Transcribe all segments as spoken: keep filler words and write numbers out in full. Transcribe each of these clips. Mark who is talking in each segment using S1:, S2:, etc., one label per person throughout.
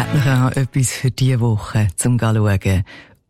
S1: hätte noch etwas für diese Woche zum schauen. Die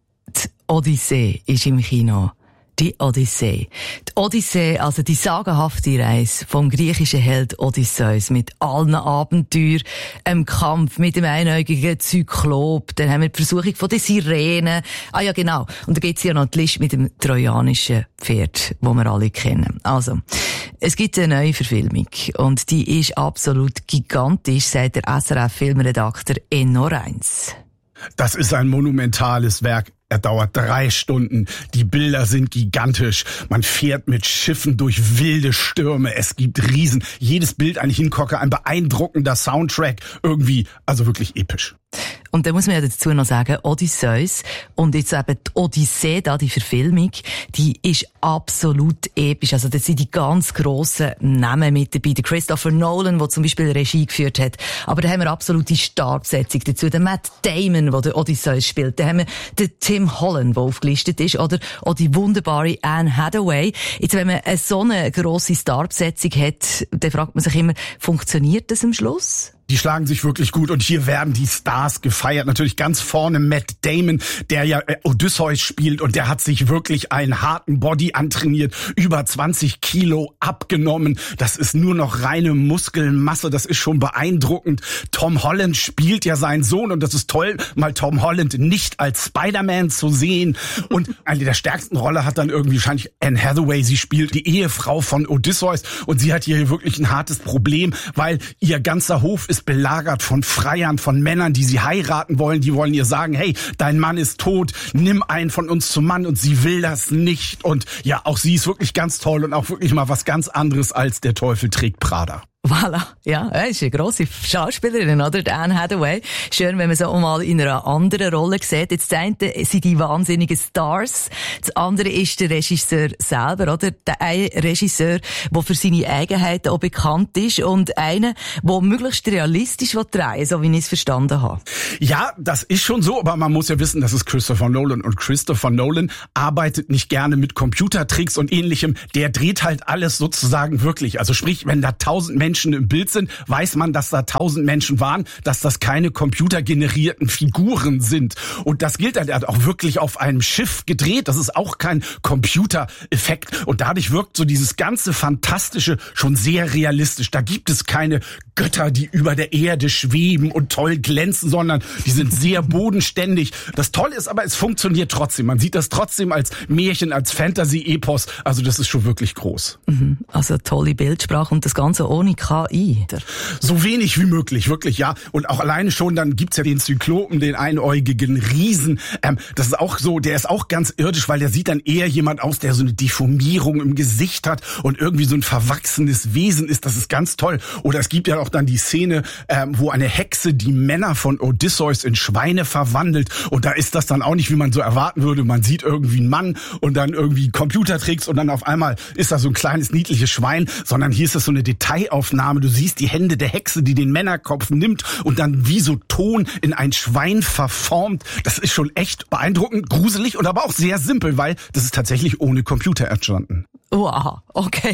S1: Odyssee ist im Kino. Die Odyssee. Die Odyssee, also die sagenhafte Reise vom griechischen Held Odysseus mit allen Abenteuern, einem Kampf mit dem einäugigen Zyklop, dann haben wir die Versuchung von den Sirenen. Ah ja, genau. Und da gibt's ja noch die Liste mit dem trojanischen Pferd, wo wir alle kennen. Also, es gibt eine neue Verfilmung und die ist absolut gigantisch, sagt der S R F-Filmredakteur Enno Reins.
S2: Das ist ein monumentales Werk. Er dauert drei Stunden. Die Bilder sind gigantisch. Man fährt mit Schiffen durch wilde Stürme. Es gibt Riesen. Jedes Bild ein Hingucker, ein beeindruckender Soundtrack. Irgendwie, also wirklich episch.
S1: Und da muss man ja dazu noch sagen, Odysseus und jetzt eben die Odyssee, da die Verfilmung, die ist absolut episch. Also da sind die ganz grossen Namen mit dabei. Der Christopher Nolan, der zum Beispiel Regie geführt hat. Aber da haben wir absolute Starbesetzung dazu. Der Matt Damon, der den Odysseus spielt. Da haben wir den Tim Holland, der aufgelistet ist. Oder auch die wunderbare Anne Hathaway. Jetzt, wenn man so eine grosse Starbesetzung hat, dann fragt man sich immer, funktioniert das am Schluss?
S2: Die schlagen sich wirklich gut und hier werden die Stars gefeiert. Natürlich ganz vorne Matt Damon, der ja Odysseus spielt und der hat sich wirklich einen harten Body antrainiert, über zwanzig Kilo abgenommen. Das ist nur noch reine Muskelmasse, das ist schon beeindruckend. Tom Holland spielt ja seinen Sohn und das ist toll, mal Tom Holland nicht als Spider-Man zu sehen. Und eine der stärksten Rolle hat dann irgendwie wahrscheinlich Anne Hathaway. Sie spielt die Ehefrau von Odysseus und sie hat hier wirklich ein hartes Problem, weil ihr ganzer Hof ist belagert von Freiern, von Männern, die sie heiraten wollen. Die wollen ihr sagen, hey, dein Mann ist tot, nimm einen von uns zum Mann. Und sie will das nicht. Und ja, auch sie ist wirklich ganz toll und auch wirklich mal was ganz anderes als der Teufel trägt Prada.
S1: Voilà, ja, er ist eine grosse Schauspielerin, oder? Die Anne Hathaway. Schön, wenn man sie auch mal in einer anderen Rolle sieht. Jetzt das eine sind die wahnsinnigen Stars. Das andere ist der Regisseur selber, oder? Der eine Regisseur, der für seine Eigenheiten auch bekannt ist und einer, der möglichst realistisch drehen will, so wie ich es verstanden habe.
S2: Ja, das ist schon so, aber man muss ja wissen, das ist Christopher Nolan. Und Christopher Nolan arbeitet nicht gerne mit Computertricks und Ähnlichem. Der dreht halt alles sozusagen wirklich. Also sprich, wenn da tausend Menschen Menschen im Bild sind, weiß man, dass da tausend Menschen waren, dass das keine computergenerierten Figuren sind. Und das gilt halt, er hat auch wirklich auf einem Schiff gedreht. Das ist auch kein Computereffekt. Und dadurch wirkt so dieses ganze Fantastische schon sehr realistisch. Da gibt es keine Götter, die über der Erde schweben und toll glänzen, sondern die sind sehr bodenständig. Das Tolle ist aber, es funktioniert trotzdem. Man sieht das trotzdem als Märchen, als Fantasy-Epos. Also das ist schon wirklich groß.
S1: Mhm. Also tolle Bildsprache und das Ganze ohne K I.
S2: So wenig wie möglich, wirklich, ja. Und auch alleine schon, dann gibt's ja den Zyklopen, den einäugigen Riesen. Ähm, das ist auch so, der ist auch ganz irdisch, weil der sieht dann eher jemand aus, der so eine Deformierung im Gesicht hat und irgendwie so ein verwachsenes Wesen ist. Das ist ganz toll. Oder es gibt ja auch dann die Szene, ähm, wo eine Hexe die Männer von Odysseus in Schweine verwandelt. Und da ist das dann auch nicht, wie man so erwarten würde. Man sieht irgendwie einen Mann und dann irgendwie Computertricks und dann auf einmal ist da so ein kleines, niedliches Schwein, sondern hier ist das so eine Detailaufnahme. Du siehst die Hände der Hexe, die den Männerkopf nimmt und dann wie so Ton in ein Schwein verformt. Das ist schon echt beeindruckend, gruselig und aber auch sehr simpel, weil das ist tatsächlich ohne Computer entstanden.
S1: Wow, okay,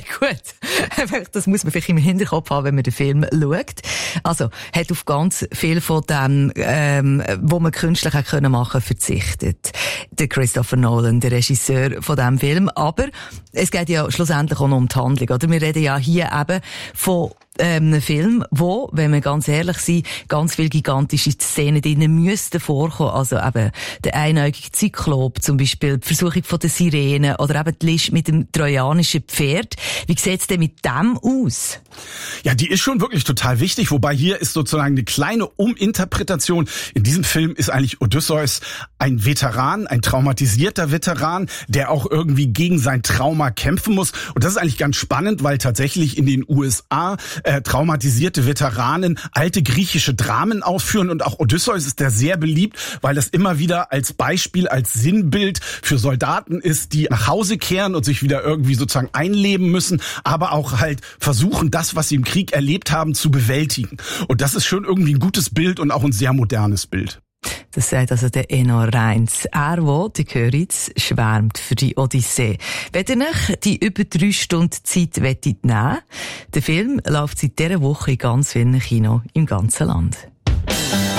S1: gut. Das muss man vielleicht im Hinterkopf haben, wenn man den Film schaut. Also, hat auf ganz viel von dem, ähm, wo man künstlich machen können, verzichtet. Der Christopher Nolan, der Regisseur von diesem Film. Aber es geht ja schlussendlich auch noch um die Handlung, oder? Wir reden ja hier eben von ähm, einem Film, wo, wenn wir ganz ehrlich sind, ganz viele gigantische Szenen drinnen müssten vorkommen. Also eben der einäugige Zyklop, zum Beispiel die Versuchung von der Sirene oder eben die List mit dem trojanischen Pferd. Wie sieht's denn mit dem aus?
S2: Ja, die ist schon wirklich total wichtig, wobei hier ist sozusagen eine kleine Uminterpretation. In diesem Film ist eigentlich Odysseus ein Veteran, ein traumatisierter Veteran, der auch irgendwie gegen sein Trauma kämpfen muss. Und das ist eigentlich ganz spannend, weil tatsächlich in den U S A äh, traumatisierte Veteranen alte griechische Dramen aufführen und auch Odysseus ist da sehr beliebt, weil das immer wieder als Beispiel, als Sinnbild für Soldaten ist, die nach Hause kehren und sich wieder irgendwie sozusagen einleben müssen, aber auch halt versuchen, das, was sie im Krieg erlebt haben, zu bewältigen. Und das ist schon irgendwie ein gutes Bild und auch ein sehr modernes Bild.
S1: Das sagt also der Enno Reins. Er, der, die Köritz, schwärmt für die Odyssee. Wenn ihr euch die über drei Stunden Zeit nehmen wollt, der Film läuft seit dieser Woche in ganz vielen Kinos im ganzen Land.